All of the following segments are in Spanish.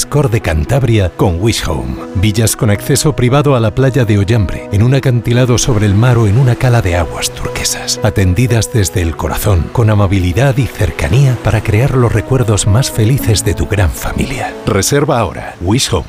frescor de Cantabria con Wish Home. Villas con acceso privado a la playa de Ollambre, en un acantilado sobre el mar o en una cala de aguas turquesas. Atendidas desde el corazón, con amabilidad y cercanía para crear los recuerdos más felices de tu gran familia. Reserva ahora. Wish Home,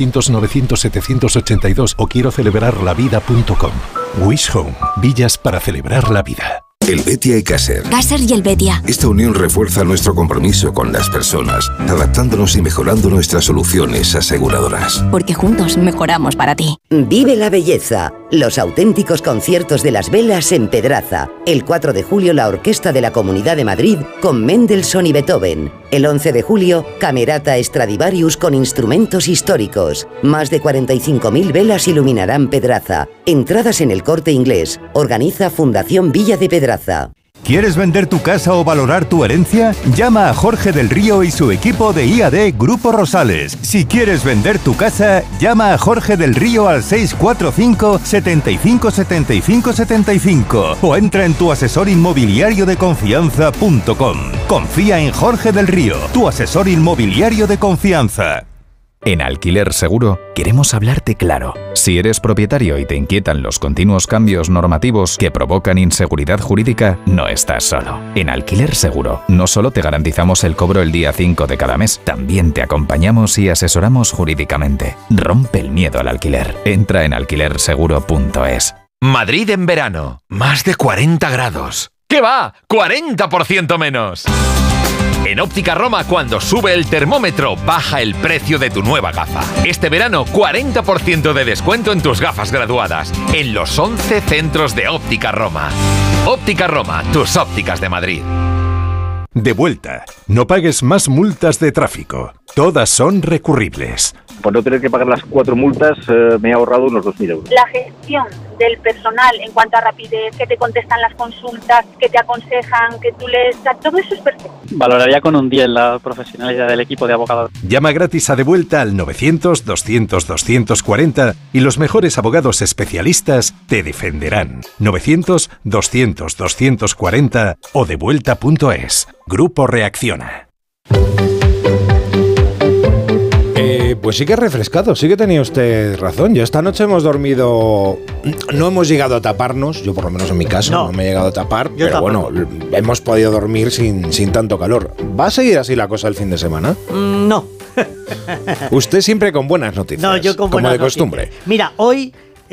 900-900-782 o quiero celebrarlavida.com. Wish Home, villas para celebrar la vida. Helvetia y Caser. Caser y Helvetia. Esta unión refuerza nuestro compromiso con las personas, adaptándonos y mejorando nuestras soluciones aseguradoras. Porque juntos mejoramos para ti. Vive la belleza. Los auténticos conciertos de las velas en Pedraza. El 4 de julio la Orquesta de la Comunidad de Madrid con Mendelssohn y Beethoven. El 11 de julio, Camerata Stradivarius con instrumentos históricos. Más de 45.000 velas iluminarán Pedraza. Entradas en El Corte Inglés. Organiza Fundación Villa de Pedraza. ¿Quieres vender tu casa o valorar tu herencia? Llama a Jorge del Río y su equipo de IAD Grupo Rosales. Si quieres vender tu casa, llama a Jorge del Río al 645 75 75 75 o entra en tuasesorinmobiliariodeconfianza.com. Confía en Jorge del Río, tu asesor inmobiliario de confianza. En Alquiler Seguro queremos hablarte claro. Si eres propietario y te inquietan los continuos cambios normativos que provocan inseguridad jurídica, no estás solo. En Alquiler Seguro no solo te garantizamos el cobro el día 5 de cada mes, también te acompañamos y asesoramos jurídicamente. Rompe el miedo al alquiler. Entra en alquilerseguro.es. Madrid en verano. Más de 40 grados. ¿Qué va? ¡40% menos! En Óptica Roma, cuando sube el termómetro, baja el precio de tu nueva gafa. Este verano, 40% de descuento en tus gafas graduadas, en los 11 centros de Óptica Roma. Óptica Roma, tus ópticas de Madrid. De vuelta. No pagues más multas de tráfico. Todas son recurribles. Por no tener que pagar las 4 multas, me he ahorrado unos 2.000 euros. La gestión del personal en cuanto a rapidez, que te contestan las consultas, que te aconsejan, que tú les... Todo eso es perfecto. Valoraría con un 10 la profesionalidad del equipo de abogados. Llama gratis a De Vuelta al 900-200-240 y los mejores abogados especialistas te defenderán. 900-200-240 o devuelta.es. Grupo Reacciona. Pues sí que refrescado, sí que tenía usted razón. Yo esta noche hemos dormido, no hemos llegado a taparnos, yo por lo menos en mi caso no me he llegado a tapar, pero tampoco. Bueno, hemos podido dormir sin tanto calor. ¿Va a seguir así la cosa el fin de semana? No. Usted siempre con buenas noticias, no, yo con buenas como de costumbre. Noticias. Mira, hoy,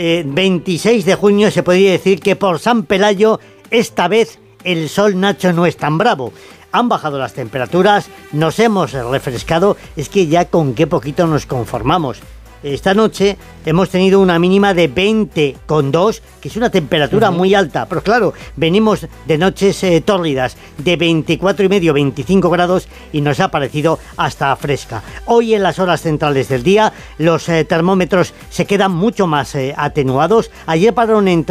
26 de junio, se podría decir que por San Pelayo, esta vez el sol, Nacho, no es tan bravo. Han bajado las temperaturas, nos hemos refrescado, es que ya con qué poquito nos conformamos. Esta noche hemos tenido una mínima de 20,2, que es una temperatura muy alta, pero claro, venimos de noches tórridas de 24,5, 25 grados y nos ha parecido hasta fresca. Hoy en las horas centrales del día los termómetros se quedan mucho más atenuados. Ayer pararon en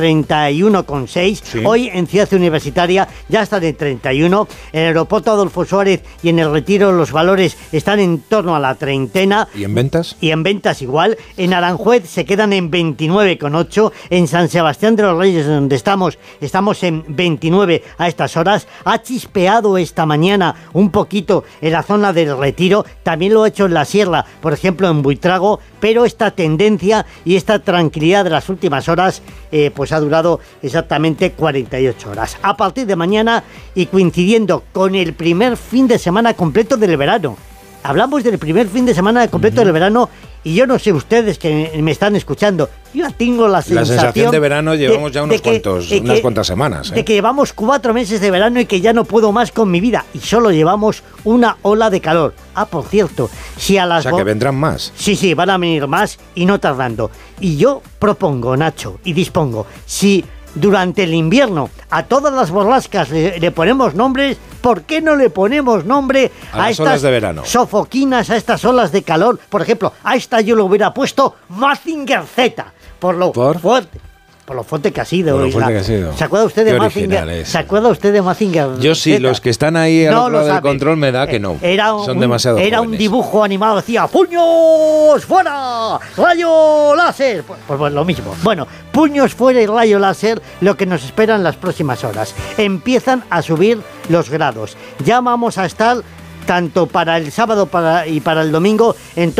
31,6, sí. Hoy en Ciudad Universitaria ya están en 31, en el aeropuerto Adolfo Suárez y en el Retiro los valores están en torno a la treintena. ¿Y en ventas? Y en ventas igual. En Aranjuez se quedan en 29,8. En San Sebastián de los Reyes, donde estamos en 29 a estas horas. Ha chispeado esta mañana un poquito en la zona del Retiro. También lo ha hecho en la Sierra, por ejemplo en Buitrago. Pero esta tendencia y esta tranquilidad de las últimas horas pues ha durado exactamente 48 horas. A partir de mañana y coincidiendo con el primer fin de semana completo del verano. Hablamos del primer fin de semana completo del verano y yo no sé ustedes que me están escuchando, yo tengo la sensación de verano llevamos ya unas cuantas semanas. De que llevamos 4 meses de verano y que ya no puedo más con mi vida y solo llevamos una ola de calor. Ah, por cierto, si a las... O sea, que vendrán más. Sí, van a venir más y no tardando. Y yo propongo, Nacho, y dispongo, si durante el invierno a todas las borrascas le ponemos nombres, ¿por qué no le ponemos nombre a estas olas de verano sofoquinas, a estas olas de calor? Por ejemplo, a esta yo le hubiera puesto Mazinger Z, por lo fuerte que ha sido. ¿Se acuerda usted de Mazinger? ¿Se acuerda usted de Mazinger? Yo sí, los que están ahí al otro lado del control me da que no. Son demasiado jóvenes. Era un dibujo animado, decía ¡puños fuera! ¡Rayo láser! Pues lo mismo. Bueno, puños fuera y rayo láser, lo que nos espera en las próximas horas. Empiezan a subir los grados. Ya vamos a estar, tanto para el sábado y para el domingo, en